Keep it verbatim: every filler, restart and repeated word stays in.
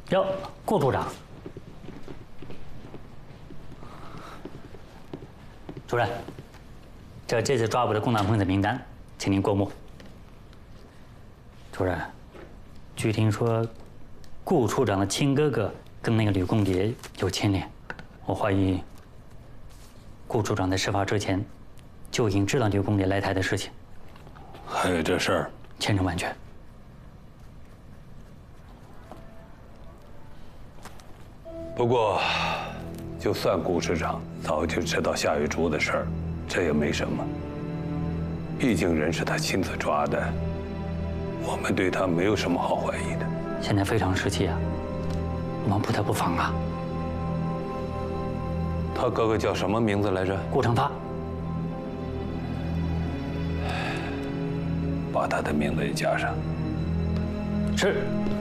哟，顾处长，主任，这这次抓捕的共党分子名单，请您过目。主任，据听说，顾处长的亲哥哥跟那个吕共谍有牵连，我怀疑顾处长在事发之前就已经知道吕共谍来台的事情。 还有这事儿？ 千真万确。 不过，就算顾市长早就知道夏玉竹的事儿，这也没什么。毕竟人是他亲自抓的，我们对他没有什么好怀疑的。 现在非常时期啊，我们不得不防啊。 他哥哥叫什么名字来着？ 顾成发。 把他的名字也加上。 是。